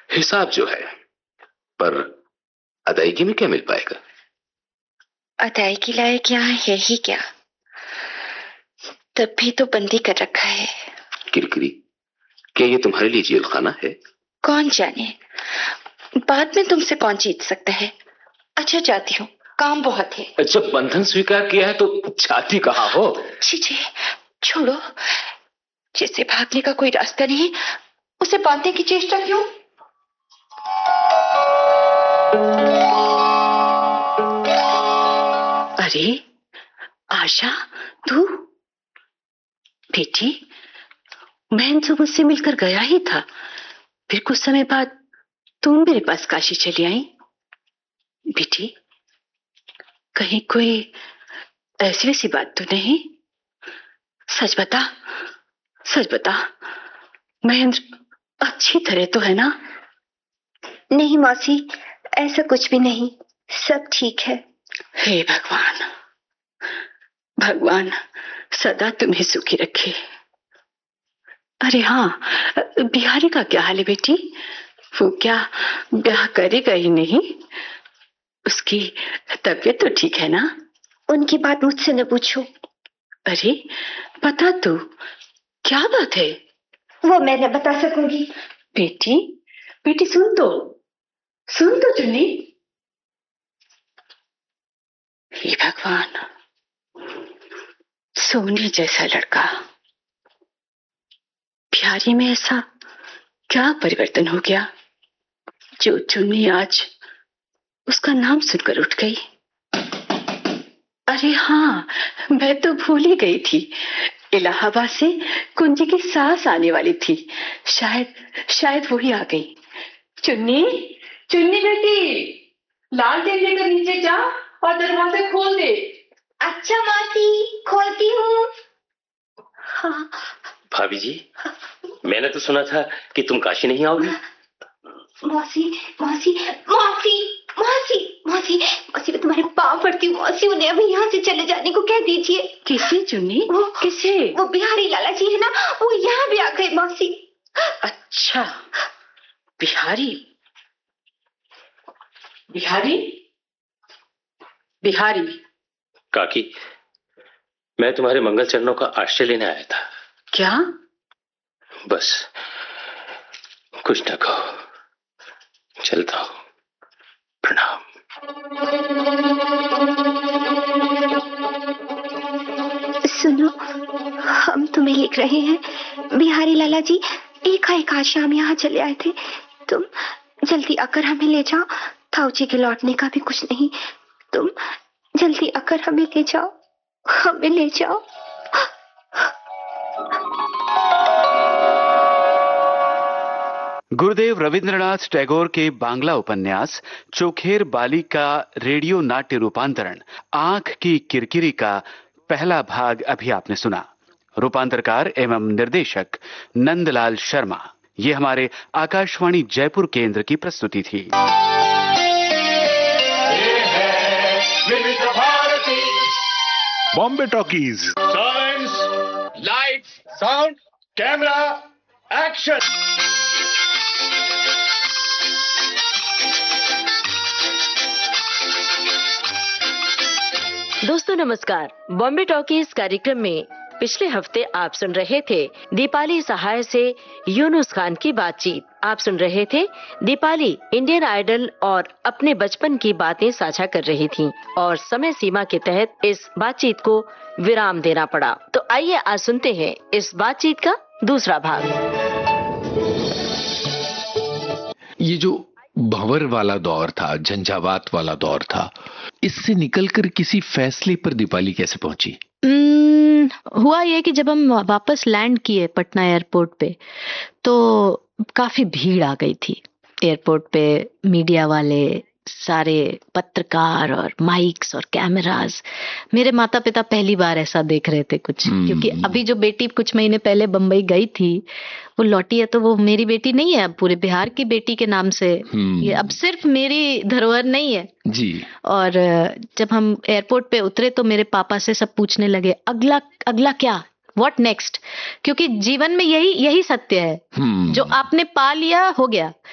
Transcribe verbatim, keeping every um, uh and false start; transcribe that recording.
हिसाब जो है, पर अदायगी में क्या मिल पाएगा? अदायगी लायक यहाँ है ही क्या? तब भी तो बंदी कर रखा है। किरकिरी, क्या ये तुम्हारे लिए जेल खाना है? कौन जाने, बाद में तुमसे कौन जीत सकता है। अच्छा जाती हूँ, काम बहुत है। जब बंधन स्वीकार किया है तो जाती कहाँ हो? छी छी, छोड़ो। जिसे भागने का कोई रास्ता नहीं, उसे बांधने की चेष्टा क्यों? अरे आशा, तू? बेटी, बहन तो मुझसे मिलकर गया ही था, फिर कुछ समय बाद तुम मेरे पास काशी चली आई। बेटी, कहीं कोई ऐसी वैसी बात तो नहीं? सच बता, सच बता, महेंद्र अच्छी तरह तो है ना? नहीं मौसी, ऐसा कुछ भी नहीं, सब ठीक है। हे भगवान, भगवान सदा तुम्हें सुखी रखे। अरे हाँ, बिहारी का क्या हाल है बेटी? वो क्या ब्याह करेगा ही नहीं? उसकी तबीयत तो ठीक है ना? उनकी बात मुझसे न पूछो। अरे बता तो, क्या बात है? वो मैं न बता सकूंगी। बेटी, बेटी सुन तो, सुन तो चुन्नी। हे भगवान, सोने जैसा लड़का, बिहारी में ऐसा क्या परिवर्तन हो गया जो चुन्नी आज उसका नाम सुनकर उठ गई? अरे हाँ, मैं तो भूल ही गई थी, इलाहाबाद से कुंजी की सास आने वाली थी, शायद शायद वही आ गई। चुन्नी, चुन्नी बेटी, लालटेन लेकर नीचे जा और दरवाजा खोल दे। अच्छा मौसी, खोलती हूँ। हाँ। भाभी जी, मैंने तो सुना था कि तुम काशी नहीं आओगी। मौसी, मौसी, मौसी, मौसी, मौसी, मौसी मैं तुम्हारे पाँव पड़ती हूँ मौसी, उन्हें अभी यहाँ से चले जाने को कह दीजिए। किसे चुन्नी? वो किसे? वो बिहारी लाला जी है ना, वो यहाँ भी आ गए मौसी। अच्छा, बिहारी, बिहारी, बिहारी। काकी, मैं तुम्हारे मंगल चरणों का आश्रय लेने आया था। क्या? बस कुछ न कहो, चलता हूँ, प्रणाम। सुनो, हम तुम्हें लिख रहे हैं। बिहारी लाला जी एकाएक आज शाम यहाँ चले आए थे, तुम जल्दी आकर हमें ले जाओ। ताऊ जी के लौटने का भी कुछ नहीं, तुम जल्दी आकर हमें ले जाओ, हमें ले जाओ। गुरुदेव रविंद्रनाथ टैगोर के बांग्ला उपन्यास चोखेर बाली का रेडियो नाट्य रूपांतरण आंख की किरकिरी का पहला भाग अभी आपने सुना। रूपांतरकार एवं निर्देशक नंदलाल शर्मा। ये हमारे आकाशवाणी जयपुर केंद्र की प्रस्तुति थी। Bombay talkies. Silence, lights, sound, camera, action. दोस्तों नमस्कार। बॉम्बे टॉकीज कार्यक्रम में पिछले हफ्ते आप सुन रहे थे दीपाली सहाय से यूनुस खान की बातचीत। आप सुन रहे थे दीपाली इंडियन आइडल और अपने बचपन की बातें साझा कर रही थीं और समय सीमा के तहत इस बातचीत को विराम देना पड़ा। तो आइए आज सुनते हैं इस बातचीत का दूसरा भाग। ये जो भंवर वाला दौर था, झंझावात वाला दौर था, इससे निकलकर किसी फैसले पर दीपाली कैसे पहुंची? हुआ ये कि जब हम वापस लैंड किए पटना एयरपोर्ट पे, तो काफी भीड़ आ गई थी एयरपोर्ट पे। मीडिया वाले, सारे पत्रकार और माइक्स और कैमरास। मेरे माता पिता पहली बार ऐसा देख रहे थे कुछ, क्योंकि अभी जो बेटी कुछ महीने पहले बंबई गई थी वो लौटी है, तो वो मेरी बेटी नहीं है, अब पूरे बिहार की बेटी के नाम से ये अब सिर्फ मेरी धरोहर नहीं है जी। और जब हम एयरपोर्ट पे उतरे तो मेरे पापा से सब पूछने लगे, अगला अगला क्या, व्हाट नेक्स्ट? क्योंकि जीवन में यही यही सत्य है, जो आपने पा लिया हो गया,